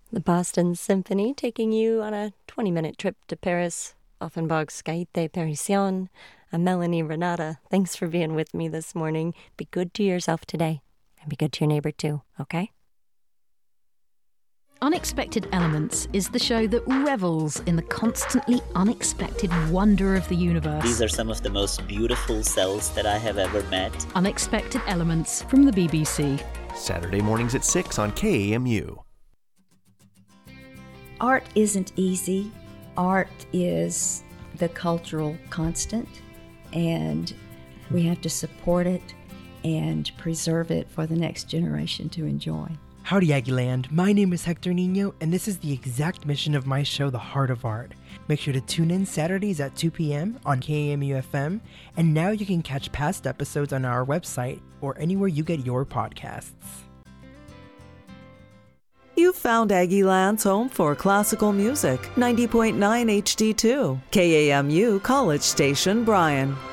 The Boston Symphony taking you on a 20-minute trip to Paris. Offenbach's Scaite Parisienne. I'm Melanie Renata. Thanks for being with me this morning. Be good to yourself today, and be good to your neighbor too, okay? Unexpected Elements is the show that revels in the constantly unexpected wonder of the universe. These are some of the most beautiful cells that I have ever met. Unexpected Elements from the BBC. Saturday mornings at 6 on KAMU. Art isn't easy. Art is the cultural constant, and we have to support it and preserve it for the next generation to enjoy. Howdy, Aggieland. My name is Hector Nino, and this is the exact mission of my show, The Heart of Art. Make sure to tune in Saturdays at 2 p.m. on KAMU-FM, and now you can catch past episodes on our website or anywhere you get your podcasts. You found Aggieland's home for classical music, 90.9 HD2, KAMU College Station, Bryan.